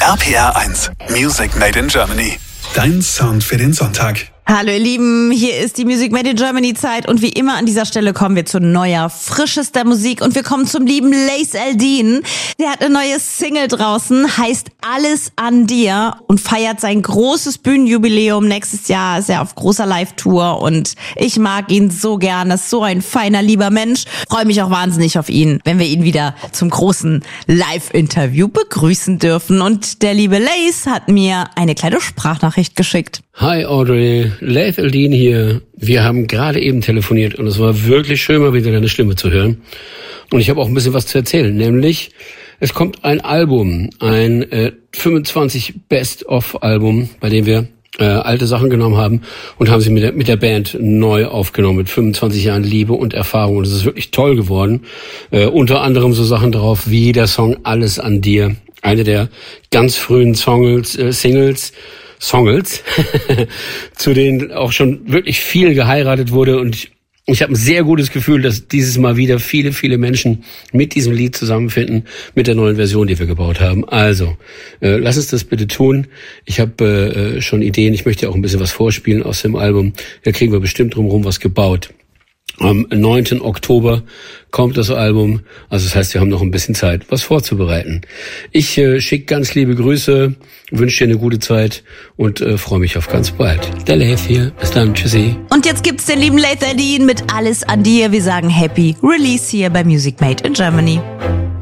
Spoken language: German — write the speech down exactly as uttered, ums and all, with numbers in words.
R P R eins, Music Made in Germany. Dein Sound für den Sonntag. Hallo ihr Lieben, hier ist die Music Made in Germany Zeit und wie immer an dieser Stelle kommen wir zu neuer, frischester Musik und wir kommen zum lieben Lace Aldine. Der hat eine neue Single draußen, heißt Alles an dir und feiert sein großes Bühnenjubiläum. Nächstes Jahr ist er auf großer Live-Tour und ich mag ihn so gern, ist so ein feiner, lieber Mensch. Freue mich auch wahnsinnig auf ihn, wenn wir ihn wieder zum großen Live-Interview begrüßen dürfen. Und der liebe Lace hat mir eine kleine Sprachnachricht geschickt. Hi Audrey, Lace Aldine hier. Wir haben gerade eben telefoniert und es war wirklich schön, mal wieder deine Stimme zu hören. Und ich habe auch ein bisschen was zu erzählen, nämlich es kommt ein Album, ein äh, fünfundzwanzig Best-of-Album, bei dem wir äh, alte Sachen genommen haben und haben sie mit der, mit der Band neu aufgenommen, mit fünfundzwanzig Jahren Liebe und Erfahrung. Und es ist wirklich toll geworden. Äh, unter anderem so Sachen drauf wie der Song Alles an dir, eine der ganz frühen Songles, äh, Singles, Songles, zu denen auch schon wirklich viel geheiratet wurde und ich, ich habe ein sehr gutes Gefühl, dass dieses Mal wieder viele, viele Menschen mit diesem Lied zusammenfinden, mit der neuen Version, die wir gebaut haben. Also, äh, lass uns das bitte tun. Ich habe äh, schon Ideen, ich möchte auch ein bisschen was vorspielen aus dem Album. Da kriegen wir bestimmt drumherum was gebaut. Am neunten Oktober kommt das Album, also das heißt, wir haben noch ein bisschen Zeit, was vorzubereiten. Ich äh, schicke ganz liebe Grüße, wünsche dir eine gute Zeit und äh, freue mich auf ganz bald. Der Lace hier, bis dann, tschüssi. Und jetzt gibt's den lieben Lace Aldine mit Alles an dir. Wir sagen Happy Release hier bei Music Made in Germany.